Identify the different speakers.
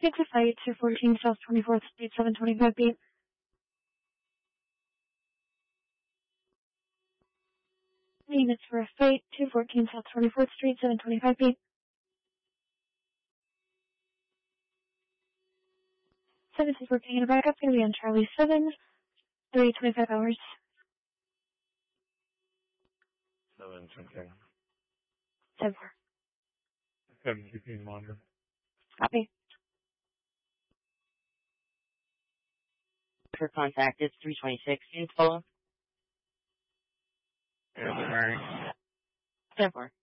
Speaker 1: Take the flight to 14 South 24th Street, 725 feet. Units for a flight to 14 South 24th Street, 725 feet. 7 is working in a backup, going to be on Charlie 7, 3:25 hours.
Speaker 2: 7, okay.
Speaker 1: 7-4.
Speaker 2: 7, keeping monitor.
Speaker 1: Copy.
Speaker 3: For contact, it's 326 in Polo.
Speaker 2: And
Speaker 3: 10-4.